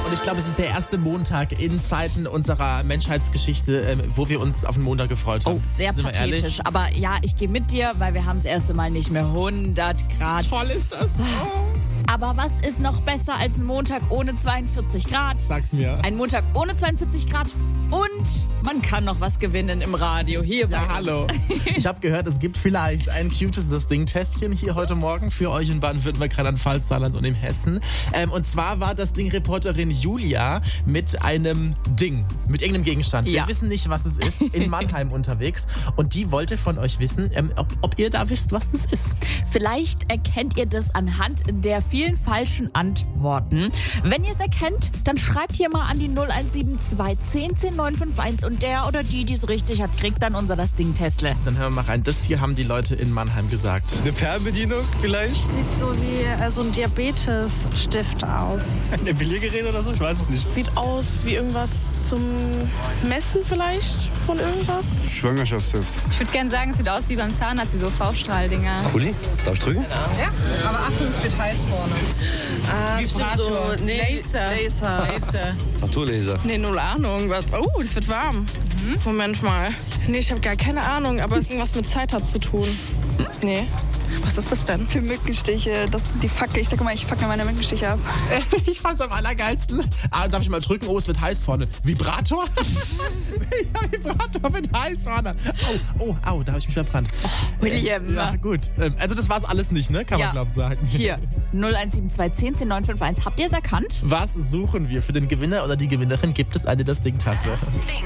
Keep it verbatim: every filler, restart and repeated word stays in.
Und ich glaube, es ist der erste Montag in Zeiten unserer Menschheitsgeschichte, ähm, wo wir uns auf den Montag gefreut haben. Oh, sehr Sind wir ehrlich? pathetisch. Aber ja, ich gehe mit dir, weil wir haben das erste Mal nicht mehr hundert Grad. Toll ist das. Oh. Aber was ist noch besser als ein Montag ohne zweiundvierzig Grad? Sag's mir. Ein Montag ohne zweiundvierzig Grad und man kann noch was gewinnen im Radio. Hier bei Ja, uns. hallo. Ich habe gehört, es gibt vielleicht ein cutes das Ding-Tässchen hier heute Morgen für euch in Baden-Württemberg, Rheinland-Pfalz, Saarland und in Hessen. Ähm, und zwar war das Ding-Reporterin Julia mit einem Ding, mit irgendeinem Gegenstand. Ja. Wir wissen nicht, was es ist, in Mannheim unterwegs. Und die wollte von euch wissen, ähm, ob, ob ihr da wisst, was das ist. Vielleicht erkennt ihr das anhand der vielen falschen Antworten. Wenn ihr es erkennt, dann schreibt hier mal an die null eins sieben zwei zehn zehn neun fünf eins und der oder die, die es richtig hat, kriegt dann unser das Ding Tesla. Dann hören wir mal rein. Das hier haben die Leute in Mannheim gesagt. Eine Fernbedienung vielleicht? Sieht so wie äh, so ein Diabetesstift aus. Ein Epiliergerät oder so? Ich weiß es nicht. Sieht aus wie irgendwas zum Messen vielleicht von irgendwas. Schwangerschaftstest. Ich würde gerne sagen, es sieht aus wie beim Zahnarzt, diese V-Strahldinger. Kuli? Darf ich drücken? Aber Achtung, es wird heiß vorne. Ah, Vibrator. So, nee, Laser. Laser. Laser. Naturlaser. Nee, null Ahnung. Was? Oh, das wird warm. Moment mal. Nee, ich habe gar keine Ahnung, aber irgendwas mit Zeit hat zu tun. Nee. Was ist das denn? Für Mückenstiche, das, die Fackel. Ich sag mal, ich facke meine Mückenstiche ab. Ich fand's am allergeilsten. Ah, darf ich mal drücken? Oh, es wird heiß vorne. Vibrator? Ja, Vibrator wird heiß vorne. Oh, oh, au, da habe ich mich verbrannt. William. Ja, gut. Ähm, Also das war's alles nicht, ne? Kann Ja. man, glaube ich, sagen. Hier, null eins sieben zwei zehn zehn neun fünf eins. Habt ihr es erkannt? Was suchen wir? Für den Gewinner oder die Gewinnerin gibt es eine Das Ding-Tasse. Das Ding.